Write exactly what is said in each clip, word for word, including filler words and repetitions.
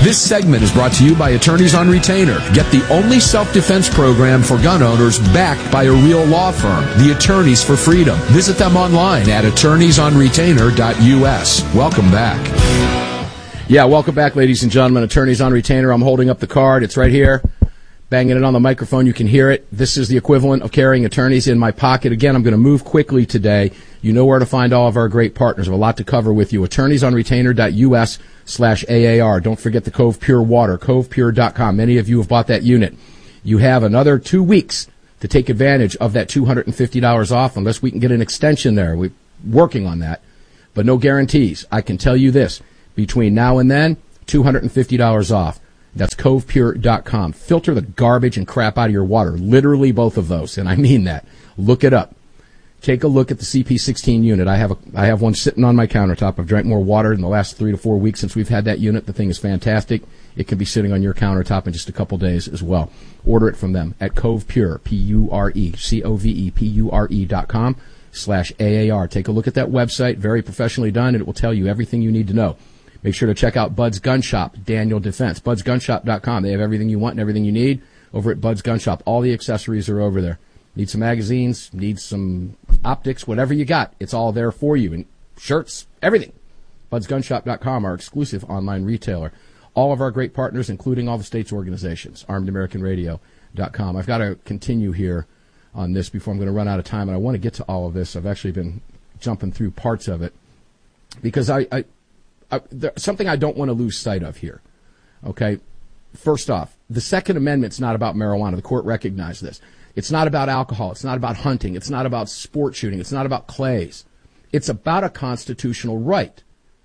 This segment is brought to you by Attorneys on Retainer. Get the only self-defense program for gun owners backed by a real law firm, the Attorneys for Freedom. Visit them online at attorneys on retainer dot U S. Welcome back. Yeah, welcome back, ladies and gentlemen. Attorneys on Retainer. I'm holding up the card. It's right here. Banging it on the microphone. You can hear it. This is the equivalent of carrying attorneys in my pocket. Again, I'm going to move quickly today. You know where to find all of our great partners. We have a lot to cover with you. attorneys on retainer dot U S slash A A R. Don't forget the Cove Pure Water, cove pure dot com. Many of you have bought that unit. You have another two weeks to take advantage of that two hundred fifty dollars off, unless we can get an extension there. We're working on that, but no guarantees. I can tell you this. Between now and then, two hundred fifty dollars off. That's cove pure dot com. Filter the garbage and crap out of your water. Literally both of those, and I mean that. Look it up. Take a look at the C P sixteen unit. I have a, I have one sitting on my countertop. I've drank more water in the last three to four weeks since we've had that unit. The thing is fantastic. It can be sitting on your countertop in just a couple days as well. Order it from them at Cove Pure, P U R E, C O V E, P U R E dot com slash A A R. Take a look at that website. Very professionally done, and it will tell you everything you need to know. Make sure to check out Bud's Gun Shop, Daniel Defense. buds gun shop dot com. They have everything you want and everything you need over at Bud's Gun Shop. All the accessories are over there. Need some magazines, need some optics, whatever you got, it's all there for you. And shirts, everything. buds gun shop dot com, our exclusive online retailer. All of our great partners, including all the state's organizations, armed american radio dot com. I've got to continue here on this before I'm going to run out of time, and I want to get to all of this. I've actually been jumping through parts of it because I, I, I there's something I don't want to lose sight of here. Okay? First off, the Second Amendment's not about marijuana. The court recognized this. It's not about alcohol. It's not about hunting. It's not about sport shooting. It's not about clays. It's about a constitutional right.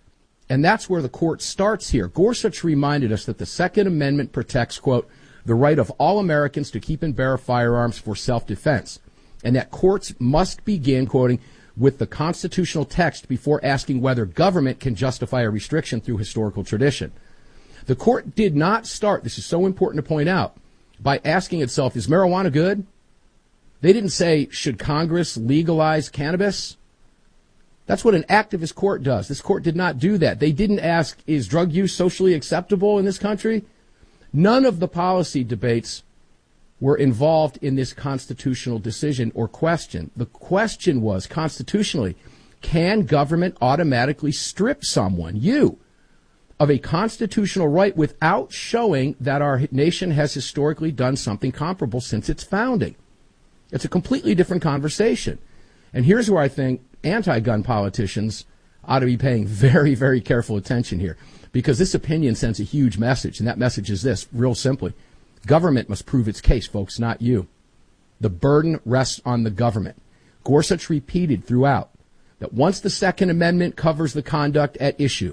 And that's where the court starts here. Gorsuch reminded us that the Second Amendment protects, quote, the right of all Americans to keep and bear firearms for self-defense, and that courts must begin, quoting, with the constitutional text before asking whether government can justify a restriction through historical tradition. The court did not start, this is so important to point out, by asking itself, is marijuana good? They didn't say, should Congress legalize cannabis? That's what an activist court does. This court did not do that. They didn't ask, is drug use socially acceptable in this country? None of the policy debates were involved in this constitutional decision or question. The question was, constitutionally, can government automatically strip someone, you, of a constitutional right without showing that our nation has historically done something comparable since its founding? It's a completely different conversation. And here's where I think anti-gun politicians ought to be paying very, very careful attention here, because this opinion sends a huge message, and that message is this, real simply. Government must prove its case, folks, not you. The burden rests on the government. Gorsuch repeated throughout that once the Second Amendment covers the conduct at issue,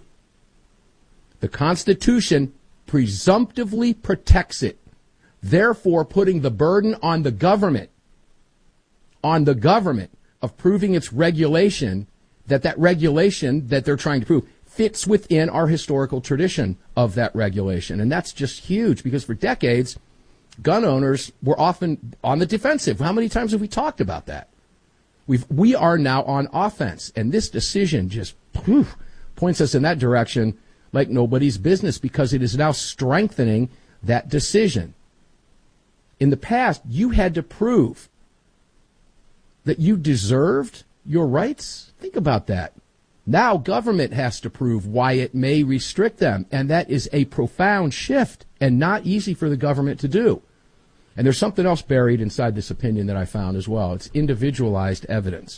the Constitution presumptively protects it, therefore putting the burden on the government, on the government of proving its regulation, that that regulation that they're trying to prove fits within our historical tradition of that regulation. And that's just huge, because for decades, gun owners were often on the defensive. How many times have we talked about that? We've, we are now on offense, and this decision just whew, points us in that direction like nobody's business, because it is now strengthening that decision. In the past, you had to prove that you deserved your rights. Think about that. Now government has to prove why it may restrict them, and that is a profound shift and not easy for the government to do. And there's something else buried inside this opinion that I found as well. It's individualized evidence.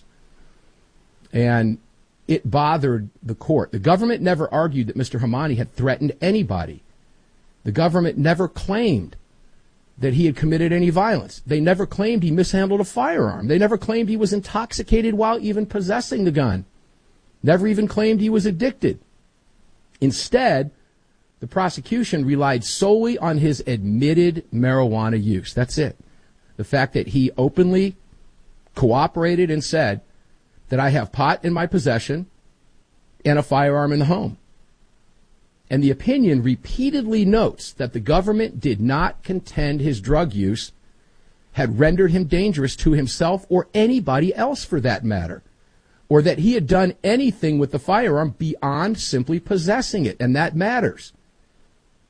And it bothered the court. The government never argued that Mister Hamani had threatened anybody. The government never claimed that he had committed any violence. They never claimed he mishandled a firearm. They never claimed he was intoxicated while even possessing the gun. Never even claimed he was addicted. Instead, the prosecution relied solely on his admitted marijuana use. That's it. The fact that he openly cooperated and said that I have pot in my possession and a firearm in the home. And the opinion repeatedly notes that the government did not contend his drug use had rendered him dangerous to himself or anybody else for that matter, or that he had done anything with the firearm beyond simply possessing it, and that matters.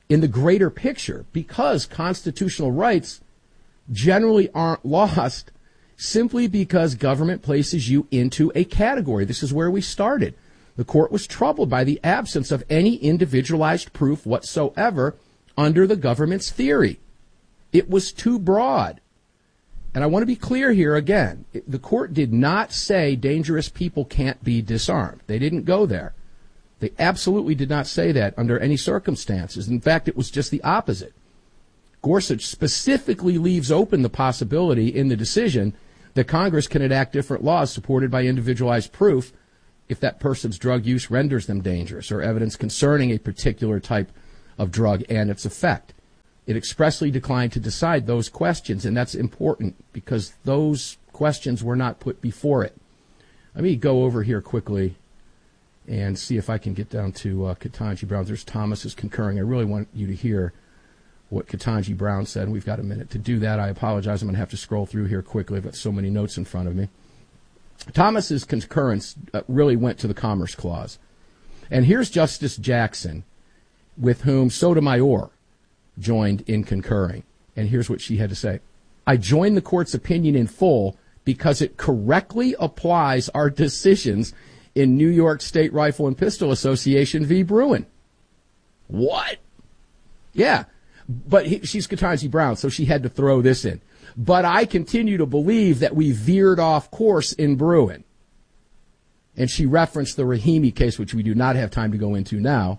in the greater picture, because constitutional rights generally aren't lost simply because government places you into a category. This is where we started. The court was troubled by the absence of any individualized proof whatsoever under the government's theory. It was too broad. And I want to be clear here again. The court did not say dangerous people can't be disarmed. They didn't go there. They absolutely did not say that under any circumstances. In fact, it was just the opposite. Gorsuch specifically leaves open the possibility in the decision that Congress can enact different laws supported by individualized proof if that person's drug use renders them dangerous or evidence concerning a particular type of drug and its effect. It expressly declined to decide those questions, and that's important because those questions were not put before it. Let me go over here quickly and see if I can get down to uh, Ketanji Brown. There's Thomas is concurring. I really want you to hear what Ketanji Brown said. We've got a minute to do that. I apologize. I'm going to have to scroll through here quickly. I've got so many notes in front of me. Thomas's concurrence uh, really went to the Commerce Clause. And here's Justice Jackson, with whom Sotomayor joined in concurring. And here's what she had to say. I join the court's opinion in full because it correctly applies our decisions in New York State Rifle and Pistol Association v. Bruen. What? Yeah. But he, she's Ketanji Brown, so she had to throw this in. But I continue to believe that we veered off course in Bruen. And she referenced the Rahimi case, which we do not have time to go into now,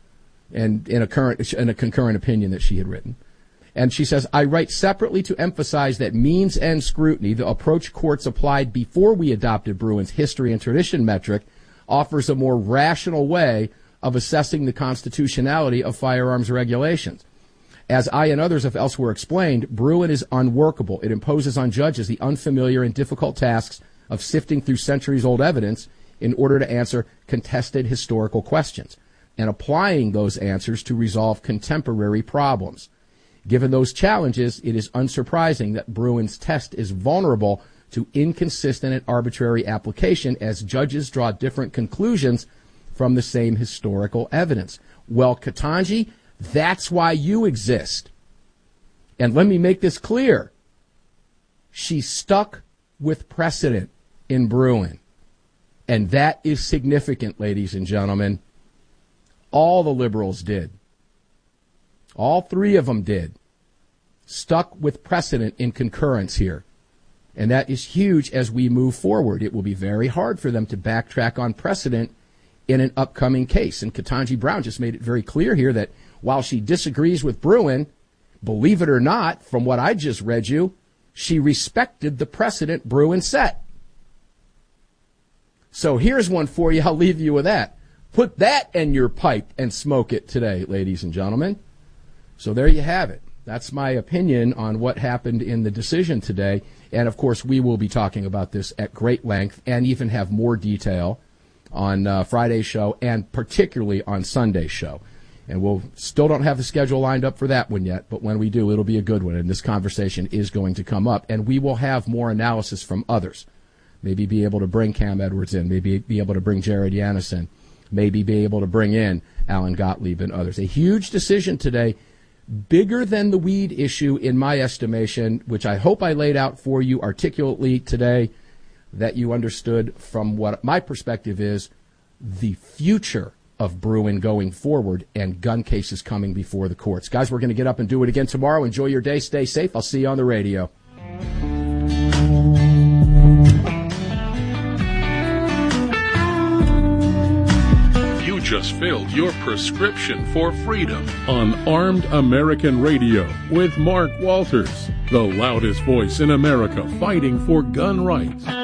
and in a current, in a concurrent opinion that she had written. And she says, I write separately to emphasize that means and scrutiny, the approach courts applied before we adopted Bruin's history and tradition metric, offers a more rational way of assessing the constitutionality of firearms regulations. As I and others have elsewhere explained, Bruen is unworkable. It imposes on judges the unfamiliar and difficult tasks of sifting through centuries-old evidence in order to answer contested historical questions and applying those answers to resolve contemporary problems. Given those challenges, it is unsurprising that Bruin's test is vulnerable to inconsistent and arbitrary application as judges draw different conclusions from the same historical evidence. Well, Ketanji, that's why you exist. And let me make this clear. She stuck with precedent in Bruen. And that is significant, ladies and gentlemen. All the liberals did. All three of them did. Stuck with precedent in concurrence here. And that is huge as we move forward. It will be very hard for them to backtrack on precedent in an upcoming case. And Ketanji Brown just made it very clear here that while she disagrees with Bruen, believe it or not, from what I just read you, she respected the precedent Bruen set. So here's one for you. I'll leave you with that. Put that in your pipe and smoke it today, ladies and gentlemen. So there you have it. That's my opinion on what happened in the decision today. And, of course, we will be talking about this at great length and even have more detail on uh, Friday's show and particularly on Sunday's show. And we'll still don't have the schedule lined up for that one yet, but when we do, it'll be a good one. And this conversation is going to come up. And we will have more analysis from others. Maybe be able to bring Cam Edwards in. Maybe be able to bring Jared Yanison. Maybe be able to bring in Alan Gottlieb and others. A huge decision today, bigger than the weed issue in my estimation, which I hope I laid out for you articulately today, that you understood from what my perspective is the future of Bruen going forward and gun cases coming before the courts. Guys, we're going to get up and do it again tomorrow. Enjoy your day. Stay safe. I'll see you on the radio. You just filled your prescription for freedom on Armed American Radio with Mark Walters, the loudest voice in America fighting for gun rights.